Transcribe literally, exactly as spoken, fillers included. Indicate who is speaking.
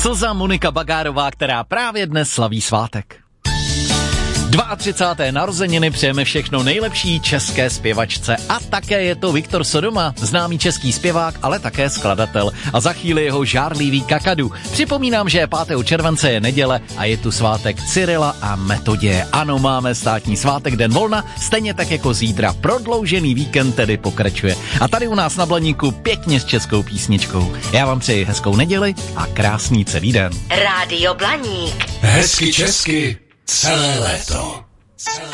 Speaker 1: Slza Monika Bagárová, která právě dnes slaví svátek. třicáté druhé narozeniny přejeme všechno nejlepší české zpěvačce a také je to Viktor Sodoma, známý český zpěvák, ale také skladatel a za chvíli jeho žárlivý kakadu. Připomínám, že pátého července je neděle a je tu svátek Cyrila a Metoděje. Ano, máme státní svátek, den volna, stejně tak jako zítra. Prodloužený víkend tedy pokračuje. A tady u nás na Blaníku pěkně s českou písničkou. Já vám přeji hezkou neděli a krásný celý den.
Speaker 2: Rádio Blaník.
Speaker 3: Hezky česky celé léto. Celé